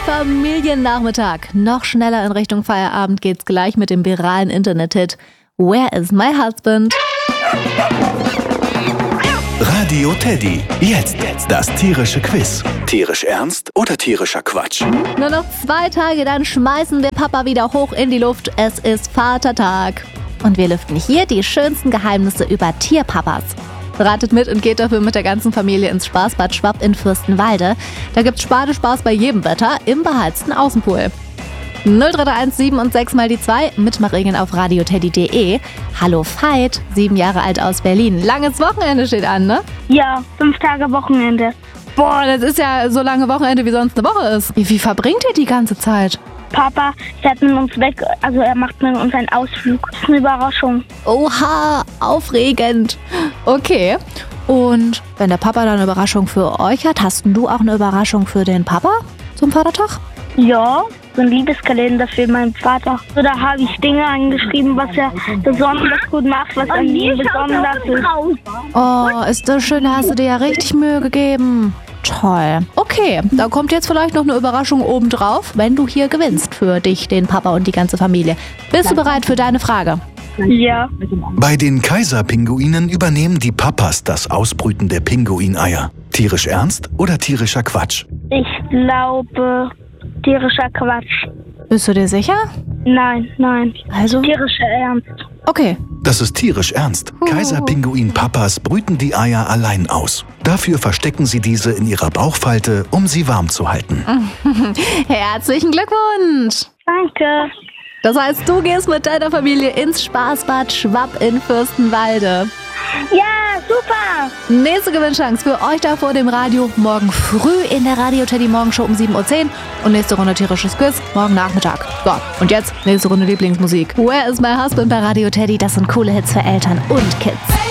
Familiennachmittag. Noch schneller in Richtung Feierabend geht's gleich mit dem viralen Internet-Hit Where is my husband? Radio Teddy. Jetzt das tierische Quiz. Tierisch ernst oder tierischer Quatsch? Nur noch 2 Tage, dann schmeißen wir Papa wieder hoch in die Luft. Es ist Vatertag. Und wir lüften hier die schönsten Geheimnisse über Tierpapas. Ratet mit und geht dafür mit der ganzen Familie ins Spaßbad Schwapp in Fürstenwalde. Da gibt's Badespaß bei jedem Wetter im beheizten Außenpool. 0331 7 und 6 mal die 2, Mitmachregeln auf radioteddy.de. Hallo Veit, 7 Jahre alt aus Berlin. Langes Wochenende steht an, ne? Ja, 5 Tage Wochenende. Boah, das ist ja so lange Wochenende, wie sonst eine Woche ist. Wie verbringt ihr die ganze Zeit? Papa fährt mit uns weg, also er macht mit uns einen Ausflug. Das ist eine Überraschung. Oha, aufregend. Okay, und wenn der Papa dann eine Überraschung für euch hat, hast du auch eine Überraschung für den Papa zum Vatertag? Ja, so ein Liebeskalender für meinen Vater. So, da habe ich Dinge angeschrieben, was er besonders gut macht, was an ihm besonders ist. Oh, ist das schön, da hast du dir ja richtig Mühe gegeben. Toll. Okay, da kommt jetzt vielleicht noch eine Überraschung obendrauf, wenn du hier gewinnst für dich, den Papa und die ganze Familie. Bist du bereit für deine Frage? Ja. Bei den Kaiserpinguinen übernehmen die Papas das Ausbrüten der Pinguineier. Tierisch ernst oder tierischer Quatsch? Ich glaube, tierischer Quatsch. Bist du dir sicher? Nein. Also? Tierischer Ernst. Okay. Das ist tierisch ernst. Kaiserpinguin-Papas brüten die Eier allein aus. Dafür verstecken sie diese in ihrer Bauchfalte, um sie warm zu halten. Herzlichen Glückwunsch. Danke. Das heißt, du gehst mit deiner Familie ins Spaßbad Schwapp in Fürstenwalde. Ja, super. Nächste Gewinnchance für euch da vor dem Radio morgen früh in der Radio Teddy Morgenshow um 7:10 Uhr und nächste Runde tierisches Quiz morgen Nachmittag. So, und jetzt nächste Runde Lieblingsmusik. Where is my husband bei Radio Teddy? Das sind coole Hits für Eltern und Kids.